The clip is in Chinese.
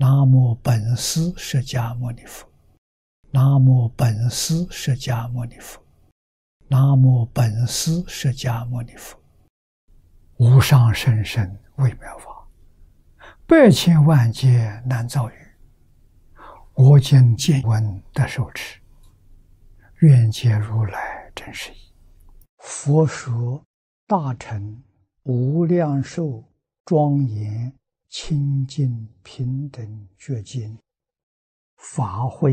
南无本师释迦牟尼佛，南无本师释迦牟尼佛，南无本师释迦牟尼佛。无上甚深微妙法，百千万劫难遭遇。我今见闻得受持，愿解如来真实义。佛说大乘无量寿庄严清净平等觉经法会